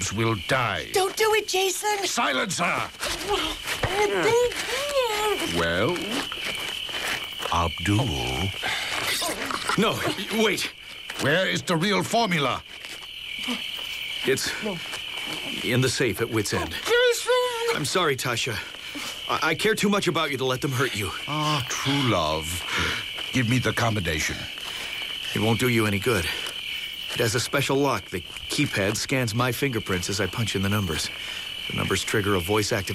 Hobbs will die. Don't do it, Jason. Silence her! Well, Abdul, No, wait. where is the real formula? It's in the safe at Wit's End. Jason! I'm sorry, Tasha. I care too much about you to let them hurt you. Ah, true love. Give me the combination. It won't do you any good. It has a special lock. The keypad scans my fingerprints as I punch in the numbers. The numbers trigger a voice-activated